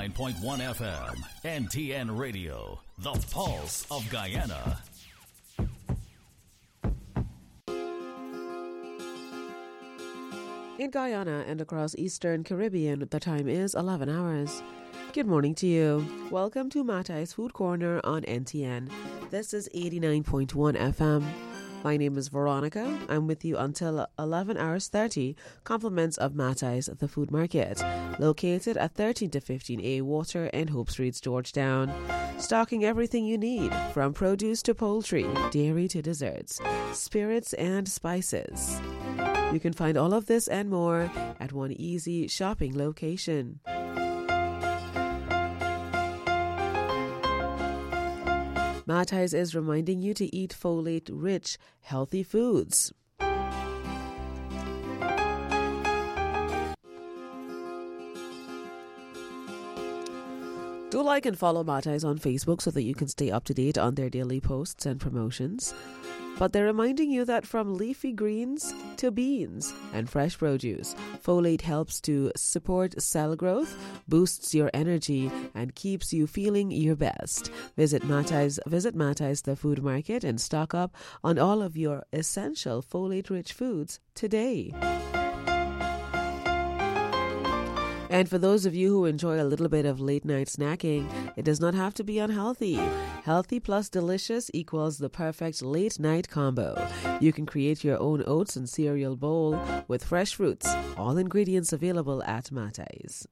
89.1 FM, NTN Radio, the pulse of Guyana. In Guyana and across Eastern Caribbean, the time is 11 hours. Good morning to you. Welcome to Matai's Food Corner on NTN. This is 89.1 FM. My name is Veronica. I'm with you until 11 hours 30. Compliments of Matai's The Food Market, located at 13 to 15A Water and Hope Streets, Georgetown. Stocking everything you need, from produce to poultry, dairy to desserts, spirits and spices. You can find all of this and more at one easy shopping location. Matai's is reminding you to eat folate-rich, healthy foods. Do like and follow Matai's on Facebook so that you can stay up to date on their daily posts and promotions. But they're reminding you that from leafy greens to beans and fresh produce, folate helps to support cell growth, boosts your energy, and keeps you feeling your best. Visit Matai's The Food Market and stock up on all of your essential folate-rich foods today. And for those of you who enjoy a little bit of late-night snacking, it does not have to be unhealthy. Healthy plus delicious equals the perfect late-night combo. You can create your own oats and cereal bowl with fresh fruits. All ingredients available at Matai's.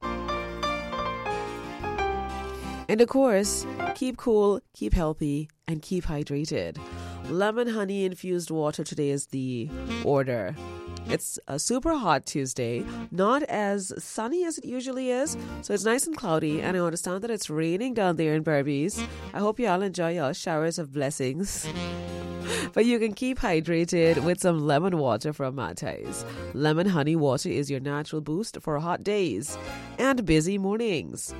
And of course, keep cool, keep healthy, and keep hydrated. Lemon honey infused water today is the order. It's a super hot Tuesday, not as sunny as it usually is, so it's nice and cloudy, and I understand that it's raining down there in Berbice. I hope you all enjoy your showers of blessings. But you can keep hydrated with some lemon water from Matai's. Lemon honey water is your natural boost for hot days and busy mornings.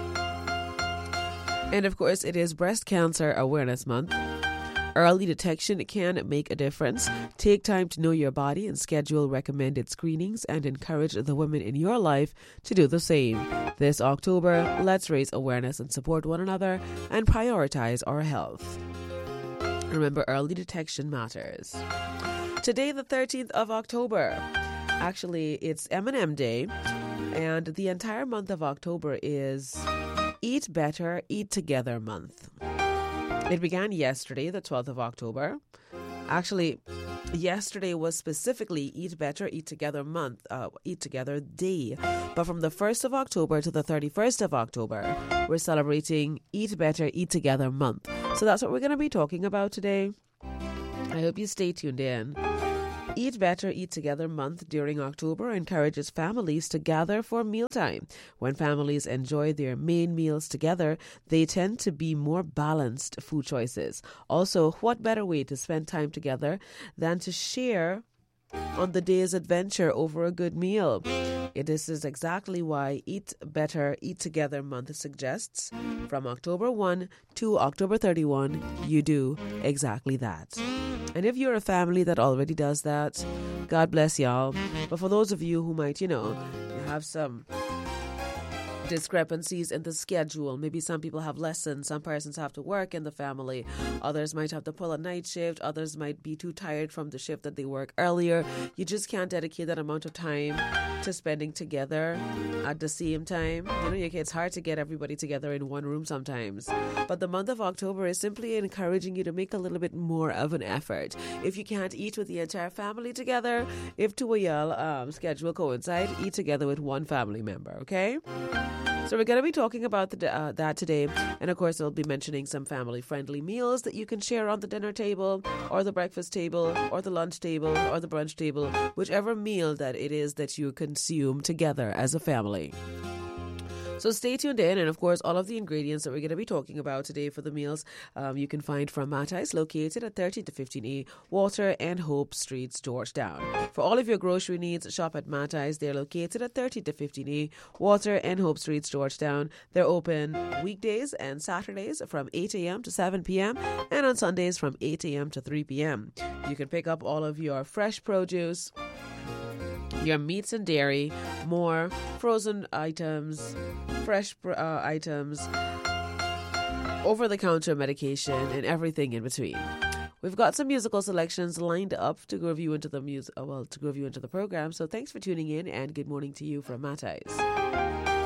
And of course, it is Breast Cancer Awareness Month. Early detection can make a difference. Take time to know your body and schedule recommended screenings and encourage the women in your life to do the same. This October, let's raise awareness and support one another and prioritize our health. Remember, early detection matters. Today, the 13th of October. Actually, it's M&M Day, and the entire month of October is Eat Better, Eat Together month. It began yesterday, the 12th of October. Actually, yesterday was specifically Eat Better, Eat Together month, Eat Together Day. But from the 1st of October to the 31st of October, we're celebrating Eat Better, Eat Together month. So that's what we're going to be talking about today. I hope you stay tuned in. Eat Better, Eat Together month during October encourages families to gather for mealtime. When families enjoy their main meals together, they tend to be more balanced food choices. Also, what better way to spend time together than to share on the day's adventure over a good meal? This is exactly why Eat Better, Eat Together month suggests from October 1 to October 31, you do exactly that. And if you're a family that already does that, God bless y'all. But for those of you who might, have some discrepancies in the schedule. Maybe some people have lessons, some persons have to work in the family, others might have to pull a night shift, others might be too tired from the shift that they work earlier. You just can't dedicate that amount of time to spending together at the same time. It's hard to get everybody together in one room sometimes. But the month of October is simply encouraging you to make a little bit more of an effort. If you can't eat with the entire family together, if two of y'all schedule coincide, eat together with one family member, okay? So we're going to be talking about that today. And of course, I'll be mentioning some family-friendly meals that you can share on the dinner table or the breakfast table or the lunch table or the brunch table, whichever meal that it is that you consume together as a family. So stay tuned in, and of course, all of the ingredients that we're going to be talking about today for the meals you can find from Matai's, located at 13 to 15A Water and Hope Streets, Georgetown. For all of your grocery needs, shop at Matai's. They're located at 13 to 15A Water and Hope Streets, Georgetown. They're open weekdays and Saturdays from 8 a.m. to 7 p.m. and on Sundays from 8 a.m. to 3 p.m. You can pick up all of your fresh produce your meats and dairy, more frozen items, fresh items, over-the-counter medication, and everything in between. We've got some musical selections lined up to groove you into the program. So thanks for tuning in, and good morning to you from Matt Eyes.